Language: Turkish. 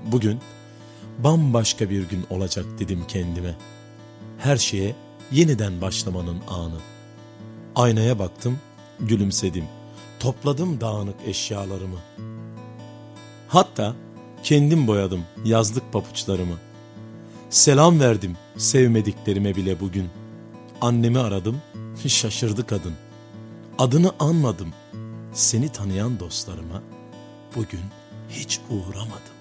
Bugün bambaşka bir gün olacak dedim kendime. Her şeye yeniden başlamanın anı. Aynaya baktım, gülümsedim. Topladım dağınık eşyalarımı. Hatta kendim boyadım yazlık papuçlarımı. Selam verdim sevmediklerime bile bugün. Annemi aradım, şaşırdı kadın. Adını anmadım. Seni tanıyan dostlarıma bugün hiç uğramadım.